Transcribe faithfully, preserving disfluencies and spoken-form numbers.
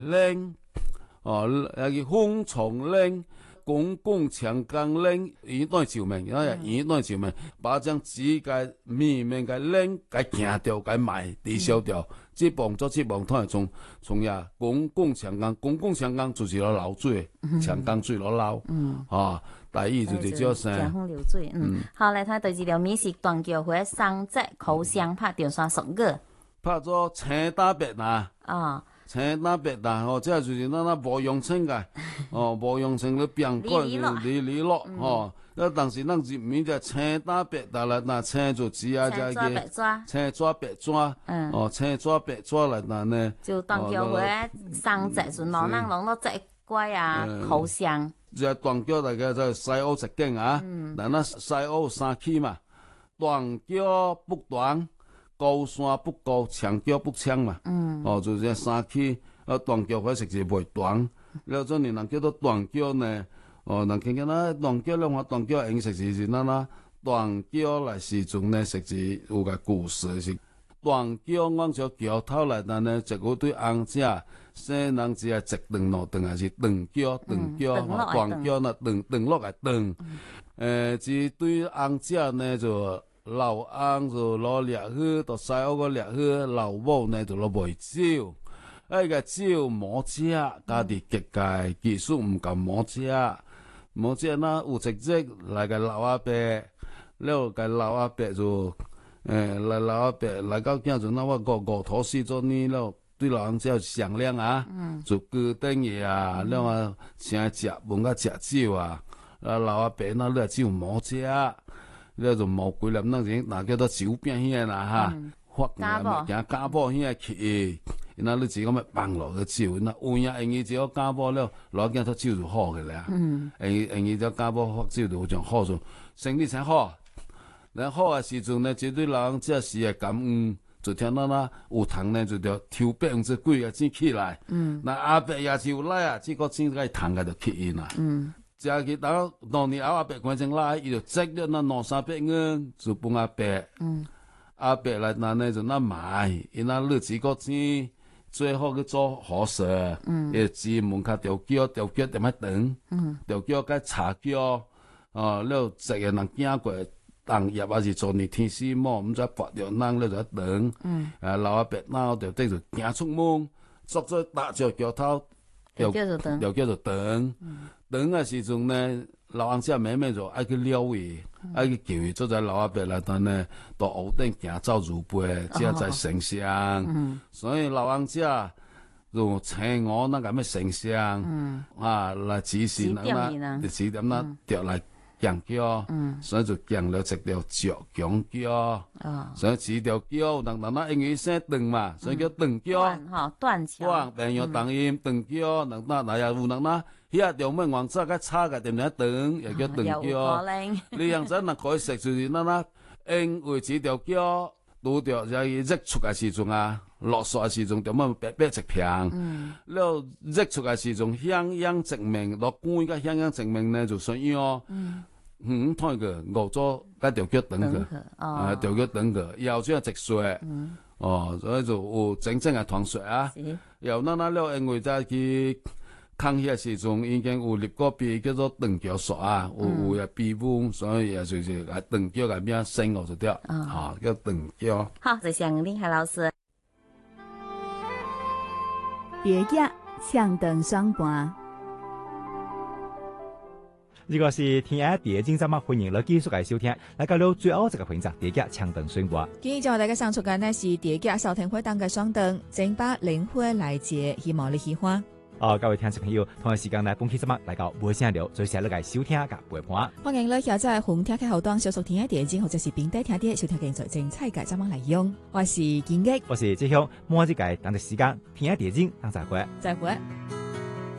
令哦，那個風床令、公共長江令，一段照明，然後一段照明，把張紙嘅面面嘅令，嘅行掉，嘅賣抵消掉，即幫助即幫通從從呀公共長江，公共長江就是攞流水，長江水攞流，嗯，啊，第二就是叫啥？ 長江流水，嗯，好嚟睇第二條面是斷橋會三隻口香拍電刷十個， 拍咗青打白呐， 啊。 青打白呐，哦，即係就是那那無用清嘅，哦，無用清嘅變改理理落，哦，那但是咱入面就青打白呐啦，那青就只啊只嘅青抓白抓，嗯，哦，青抓白抓嚟嗱呢， 就斷橋會三隻就攞咱攞到隻龜啊，口香。 就斷橋大家就西澳一景啊，嗱那西澳三期嘛，斷橋不斷。高山不高，長橋不長嘛。嗯。哦，就是三期，啊，斷橋嗰時就袂斷。了咗你人叫做斷橋呢？哦，人聽見啦，斷橋咧，我斷橋用實時是哪哪？斷橋來時陣呢，實時有個故事是斷橋，我就橋頭來但呢，一個對翁仔，細人只係直斷落斷，還是斷橋斷橋，斷橋那斷斷落來斷。誒，只對翁仔呢就。老翁就攞掠去，到西澳個掠去，老母呢就攞袂少，哎個少冇食，家己結界技術唔夠冇食，冇食那有直接來個老阿伯，了個老阿伯就，誒來老阿伯來到囝就那我個個頭四咗呢了，對老翁只響亮啊，就割燈嘢啊，了啊請食問個食酒啊，啊老阿伯那掠酒冇食。了就冇幾粒，那陣那叫做酒餅遐啦哈，發嘅嘛，行家寶遐去，那你自己咪放落個酒，那有影用伊只要家寶了，攞見到酒就好嘅啦。嗯，用用伊只家寶發酒就像好咗，生意才好。然後好嘅時陣呢，絕對人只是係感恩，就聽到那有糖呢，就條抽百分之幾個錢起來。嗯，那阿伯也是有來啊，這個錢個糖個就起因啦。嗯。食佢當當年阿伯關正來，伊就積咗那兩三百元，就幫阿伯。嗯。阿伯來那呢就那買，伊那日子個錢，最後去做好事。嗯。伊只門口條橋，條橋點樣等？嗯。條橋該茶橋，哦，了食嘅人經過，當業還是做你天使麼？唔知拔掉人了就等。嗯。啊，老阿伯那條底就行出門，捉咗大隻橋頭。條橋就等。條橋就等。嗯。等嘅時陣呢，老翁仔妹妹就愛去撩伊，愛去叫伊做在老阿伯來頭呢，到屋頂行走如杯，只係在神像。所以老翁仔就請我那咁嘅神像，啊來指示那那指點那條來行橋，所以就行了一條石牆橋。所以指條橋，人人那英語聲斷嘛，所以叫斷橋。 哈，斷橋。斷， 朋友當音斷橋，人那那也有人那。遐條門王仔個叉個點樣斷，又叫斷橋。你樣子嗱可以食就是那那，因為這條橋拄着就日出嘅時陣啊，落雪嘅時陣點樣白白一片。了日出嘅時陣響響直明，落光個響響直明呢就算樣。嗯，睇個熬咗嗰條橋斷個，啊條橋斷個，又將直雪。哦，所以就有整整嘅糖雪啊。又那那了，因為在去。康熙嘅時陣已經有立個碑叫做斷橋煞啊，有有嘅碑文，所以也就是係斷橋嘅名升落就掉，啊叫斷橋。 好，謝謝吳立海老師。 蝶仔唱斷雙盤。 如果是天下蝶精，今日歡迎嚟繼續嚟收聽，嚟到了最後一個環節，蝶仔唱斷雙盤。 今日就大家上出嘅呢是蝶仔小天會當嘅雙斷，正把靈魂來接，希望你喜歡。 哦，各位聽眾朋友，同一時間呢，本期節目嚟到無聲聊，最時嚟嚟收聽甲陪伴。 歡迎你下載紅聽嘅後端小熟聽嘅電影，或者是並低聽啲小聽嘅最精彩嘅節目內容。我是建益， 我是志雄，每一屆當嘅時間，聽下電影，當再會， 再會。